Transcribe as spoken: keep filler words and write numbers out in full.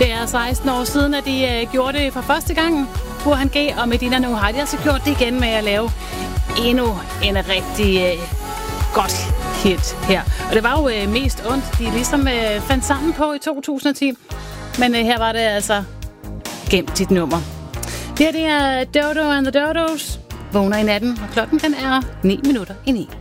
Det er seksten år siden, at de øh, gjorde det for første gang. Burhan G og Medina Nu har de altså gjort det igen med at lave endnu en rigtig øh, godt hit her. Og det var jo øh, mest ondt, de ligesom øh, fandt sammen på i to tusind og ti. Men øh, her var det altså gemt dit nummer. Det her det er Dodo and the Dodos. Vågner i natten, og klokken den er ni minutter i ni.